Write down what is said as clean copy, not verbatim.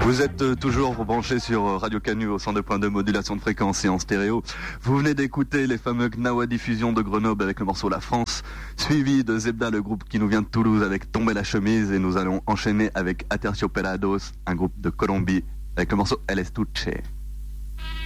Vous êtes toujours branchés sur Radio Canu au 102.2 modulation de fréquence et en stéréo. Vous venez d'écouter les fameux Gnawa Diffusion de Grenoble avec le morceau La France, suivi de Zebda, le groupe qui nous vient de Toulouse avec Tomber la chemise, et nous allons enchaîner avec Aterciopelados, un groupe de Colombie avec le morceau El Estuche.